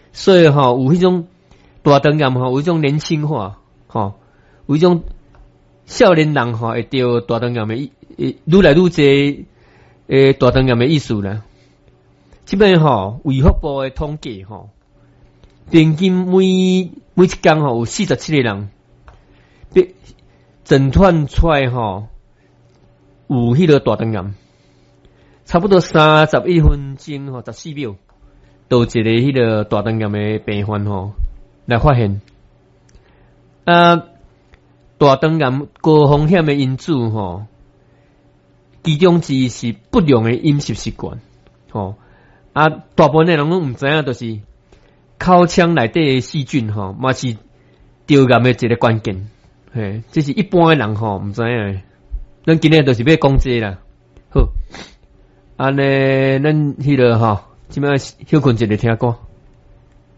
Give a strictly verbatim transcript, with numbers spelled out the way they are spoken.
所以吼、喔、有迄种大肠癌吼，有迄种年轻化，吼、喔、有迄种少年人吼、喔、会得大肠癌的愈愈来愈侪诶大肠癌的意思啦。即边吼卫福部的统计吼，平均每每一天吼有四十七个人被诊断出来吼有迄个大肠癌，差不多三十一分钟吼十四秒，都一个迄个大肠癌的病患吼来发现。啊，大肠癌高风险的因子吼，其中之一是不良的饮食习惯吼。啊，大部分的人拢毋知影，就是口腔内底的细菌吼，嘛是得癌的一个关键。嘿，这是一般的人吼毋知影。咱今日就是要讲这啦。好，安尼咱迄个吼，即摆休困一下听歌。